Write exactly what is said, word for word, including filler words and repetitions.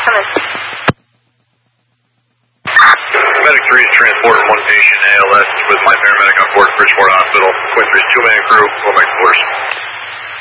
Come in. Medic three is transporting one patient A L S with my paramedic on board Bridgeport Hospital. Quinn three is two-man crew. Go back to quarters.